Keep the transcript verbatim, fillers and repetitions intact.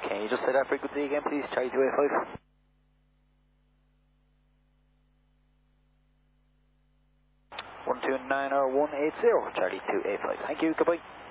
Can you just say that frequency again, please? Charlie two eight five. one two nine or one eight zero, Charlie two eight five. Thank you, goodbye.